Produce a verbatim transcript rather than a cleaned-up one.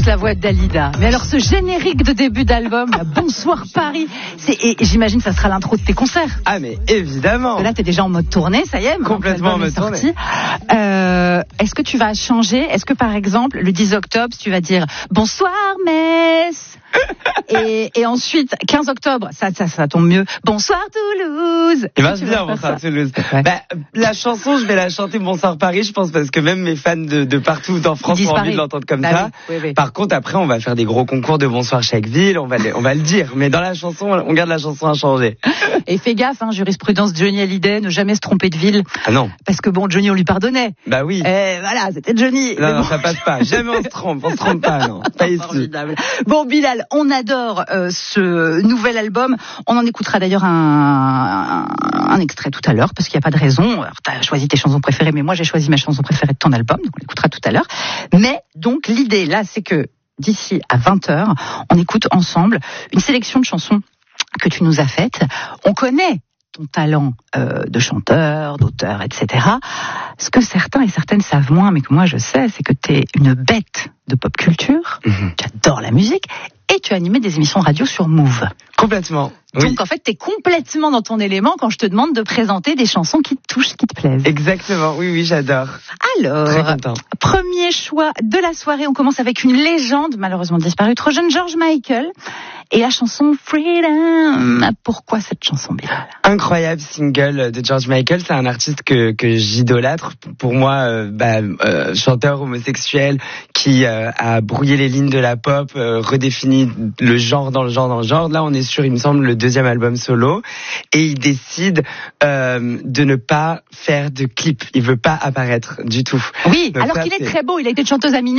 la voix de Dalida. Mais alors ce générique de début d'album, là, Bonsoir Paris, c'est, et j'imagine que ça sera l'intro de tes concerts. Ah mais évidemment. Parce que là t'es déjà en mode tournée, ça y est. Complètement en mode tournée. Euh, est-ce que tu vas changer? Est-ce que par exemple le dix octobre tu vas dire Bonsoir Metz et, et ensuite quinze octobre, ça, ça, ça tombe mieux. Bonsoir Toulouse. Il va se dire Bonsoir Toulouse. Ouais. Bah, la chanson, je vais la chanter Bonsoir Paris, je pense, parce que même mes fans de, de partout en France ont envie de l'entendre comme bah ça. Oui, oui, oui. Par contre, après, on va faire des gros concours de Bonsoir chaque ville, on va, le, on va le dire. Mais dans la chanson, on garde la chanson inchangée. Et fais gaffe, hein, jurisprudence Johnny Hallyday, ne jamais se tromper de ville. Ah non. Parce que bon, Johnny, on lui pardonnait. Bah oui. Et voilà, c'était Johnny. Non, non, bon. ça passe pas. Jamais on se trompe, on se trompe pas, non. Pas ici. Formidable. Bon, Bilal, on adore euh, ce nouvel album. On en écoutera d'ailleurs un, un, un extrait tout à l'heure, parce qu'il n'y a pas de raison. Alors, t'as choisi tes chansons préférées, mais moi, j'ai choisi ma chanson préférée de ton album, donc on l'écoutera tout à l'heure. Mais, donc, l'idée, là, c'est que d'ici à vingt heures, on écoute ensemble une sélection de chansons que tu nous as faites. On connaît ton talent euh, de chanteur, d'auteur, et cetera. Ce que certains et certaines savent moins, mais que moi je sais, c'est que tu es une bête de pop culture, mmh. Tu adores la musique, et tu as animé des émissions radio sur Move. Complètement. Donc oui. En fait, tu es complètement dans ton élément quand je te demande de présenter des chansons qui te touchent, qui te plaisent. Exactement, oui, oui, j'adore. Alors, premier choix de la soirée, on commence avec une légende, malheureusement disparue, trop jeune, George Michael, et la chanson Freedom. Pourquoi cette chanson, Bilal? Incroyable single de George Michael, c'est un artiste que, que j'idolâtre. Pour moi, euh, bah, euh, chanteur homosexuel qui euh, a brouillé les lignes de la pop, euh, redéfini le genre dans le genre dans le genre. Là, on est sur, il me semble, le deuxième album solo, et il décide euh, de ne pas faire de clip. Il veut pas apparaître du tout. Oui, donc alors ça, qu'il est c'est... très beau. Il a été chanteuse à